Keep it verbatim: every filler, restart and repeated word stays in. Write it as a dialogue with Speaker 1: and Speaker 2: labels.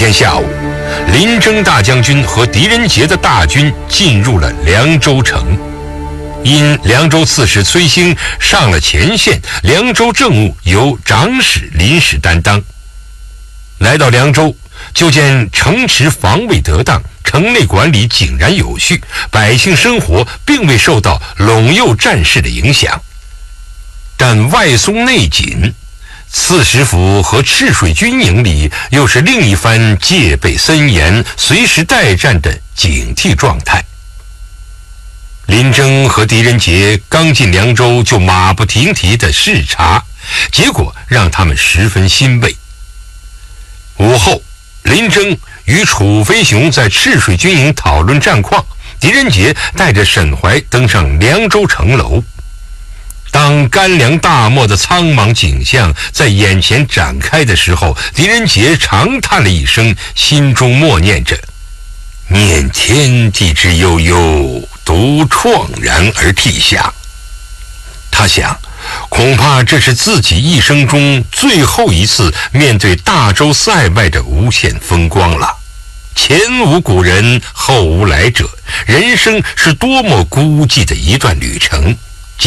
Speaker 1: 天下午，林征大将军和狄仁杰的大军进入了凉州城。因凉州刺史崔兴上了前线，凉州政务由长史林史担当。来到凉州，就见城池防卫得当，城内管理井然有序，百姓生活并未受到陇右战事的影响。但外松内紧，刺史府和赤水军营里又是另一番戒备森严、随时待战的警惕状态。林征和狄仁杰刚进凉州就马不停蹄地视察，结果让他们十分欣慰。午后，林征与楚飞雄在赤水军营讨论战况，狄仁杰带着沈怀登上凉州城楼。当干粮大漠的苍茫景象在眼前展开的时候，狄仁杰长叹了一声，心中默念着：念天地之悠悠，独怆然而涕下。他想，恐怕这是自己一生中最后一次面对大洲塞外的无限风光了。前无古人，后无来者，人生是多么孤寂的一段旅程。